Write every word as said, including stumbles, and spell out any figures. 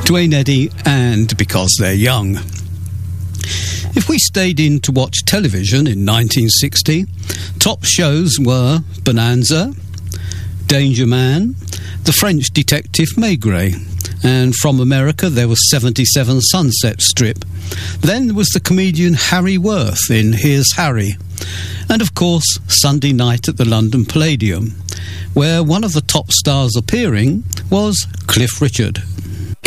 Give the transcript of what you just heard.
Duane Eddy and Because They're Young. If we stayed in to watch television in nineteen sixty, top shows were Bonanza, Danger Man, The French Detective Maigret, and from America there was seventy-seven Sunset Strip. Then there was the comedian Harry Worth in Here's Harry, and of course Sunday night at the London Palladium, where one of the top stars appearing was Cliff Richard.